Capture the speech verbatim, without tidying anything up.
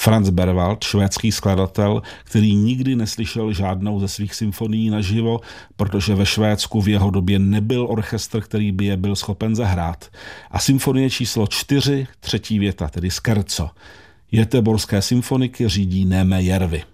Franz Berwald, švédský skladatel, který nikdy neslyšel žádnou ze svých symfonií naživo, protože ve Švédsku v jeho době nebyl orchestr, který by je byl schopen zahrát. A symfonie číslo čtyři, třetí věta, tedy scherzo. Göteborské symfoniky řídí Némé Järvi.